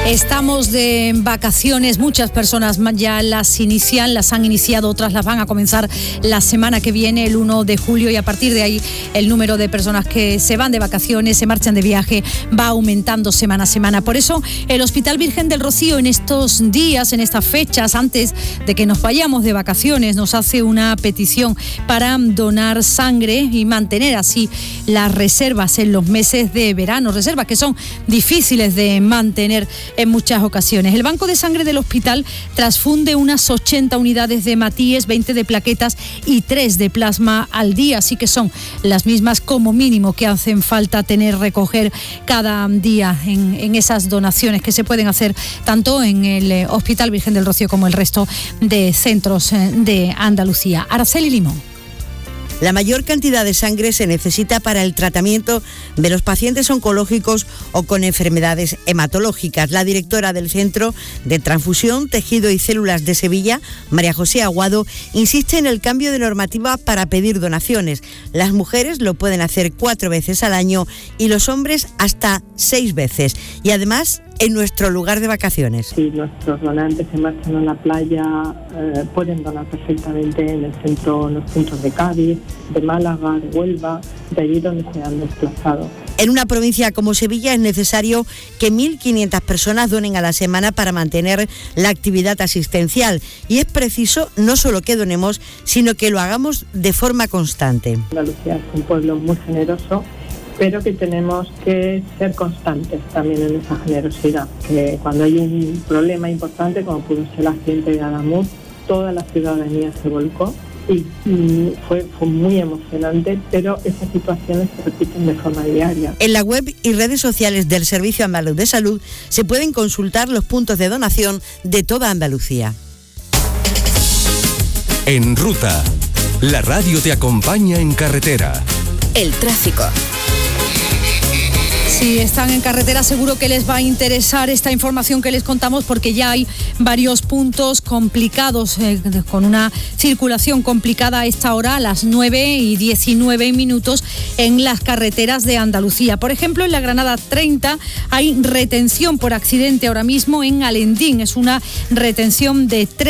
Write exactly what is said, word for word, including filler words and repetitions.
Estamos de vacaciones, muchas personas ya las inician, las han iniciado, otras las van a comenzar la semana que viene, el uno de julio, y a partir de ahí el número de personas que se van de vacaciones, se marchan de viaje, va aumentando semana a semana. Por eso el Hospital Virgen del Rocío en estos días, en estas fechas, antes de que nos vayamos de vacaciones, nos hace una petición para donar sangre y mantener así las reservas en los meses de verano, reservas que son difíciles de mantener en muchas ocasiones. El Banco de Sangre del hospital transfunde unas ochenta unidades de hematíes, veinte de plaquetas y tres de plasma al día, así que son las mismas como mínimo que hacen falta tener, recoger cada día en, en esas donaciones que se pueden hacer tanto en el Hospital Virgen del Rocío como el resto de centros de Andalucía. Araceli Limón. La mayor cantidad de sangre se necesita para el tratamiento de los pacientes oncológicos o con enfermedades hematológicas. La directora del Centro de Transfusión, Tejido y Células de Sevilla, María José Aguado, insiste en el cambio de normativa para pedir donaciones. Las mujeres lo pueden hacer cuatro veces al año y los hombres hasta seis veces. Y además, en nuestro lugar de vacaciones. Si nuestros donantes se marchan a la playa, eh, pueden donar perfectamente en el centro, en los puntos de Cádiz, de Málaga, de Huelva, de allí donde se han desplazado. En una provincia como Sevilla es necesario que mil quinientas personas donen a la semana para mantener la actividad asistencial. Y es preciso no solo que donemos, sino que lo hagamos de forma constante. Andalucía es un pueblo muy generoso, pero que tenemos que ser constantes también en esa generosidad. Que cuando hay un problema importante, como pudo ser el accidente de Adamuz, toda la ciudadanía se volcó y, y fue, fue muy emocionante, pero esas situaciones se repiten de forma diaria. En la web y redes sociales del Servicio Andaluz de Salud se pueden consultar los puntos de donación de toda Andalucía. En Ruta, la radio te acompaña en carretera. El tráfico. Si están en carretera, seguro que les va a interesar esta información que les contamos, porque ya hay varios puntos complicados, eh, con una circulación complicada a esta hora, a las nueve y diecinueve minutos, en las carreteras de Andalucía. Por ejemplo, en la Granada treinta hay retención por accidente ahora mismo en Alendín. Es una retención de tres